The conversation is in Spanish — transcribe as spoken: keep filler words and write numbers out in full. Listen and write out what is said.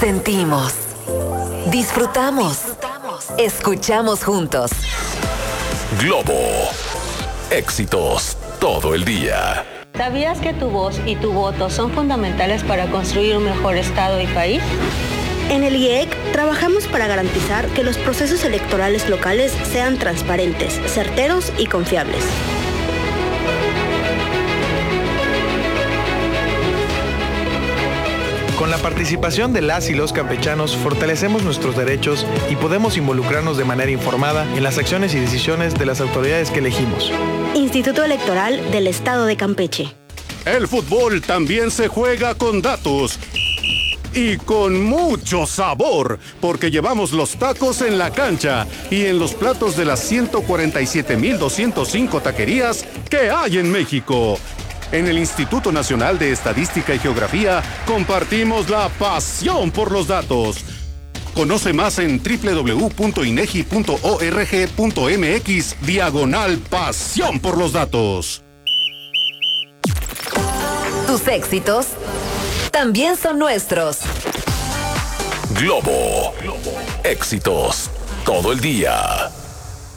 Sentimos, disfrutamos, escuchamos juntos. Globo, éxitos todo el día. ¿Sabías que tu voz y tu voto son fundamentales para construir un mejor Estado y país? En el I E C trabajamos para garantizar que los procesos electorales locales sean transparentes, certeros y confiables. Con la participación de las y los campechanos fortalecemos nuestros derechos y podemos involucrarnos de manera informada en las acciones y decisiones de las autoridades que elegimos. Instituto Electoral del Estado de Campeche. El fútbol también se juega con datos. Y con mucho sabor, porque llevamos los tacos en la cancha y en los platos de las ciento cuarenta y siete mil doscientas cinco taquerías que hay en México. En el Instituto Nacional de Estadística y Geografía compartimos la pasión por los datos. Conoce más en doble u doble u doble u punto inegi punto org punto mx diagonal pasión por los datos. Tus éxitos también son nuestros. Globo, éxitos todo el día.